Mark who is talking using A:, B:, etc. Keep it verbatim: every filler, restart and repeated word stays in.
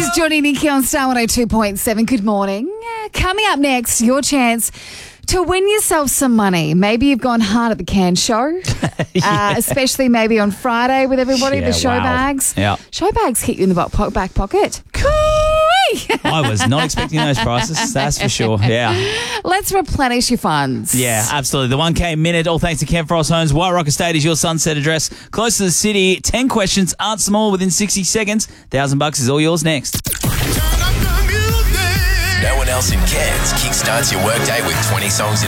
A: It's Johnny Nikki on Star one oh two point seven. Good morning. Uh, coming up next, your chance to win yourself some money. Maybe you've gone hard at the can show,
B: Yeah.
A: uh, especially maybe on Friday with everybody,
B: Yeah,
A: the show
B: wow.
A: bags.
B: Yeah.
A: Show bags hit you in the back po- back pocket.
B: I was not expecting those prices, that's for sure. Yeah.
A: Let's replenish your funds.
B: Yeah, absolutely. The one K minute, all thanks to Ken Frost Homes. White Rock Estate is your sunset address. Close to the city. ten questions, answer them all within sixty seconds. Thousand bucks is all yours next.
C: No one else in Cairns kickstarts your workday with twenty songs in